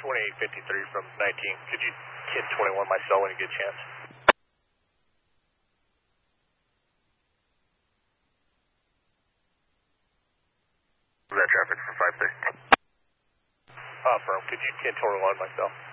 2853 from 19. Could you 1021 my cell when you get a chance? Is that traffic for 530? Firm. Could you 1021 my cell?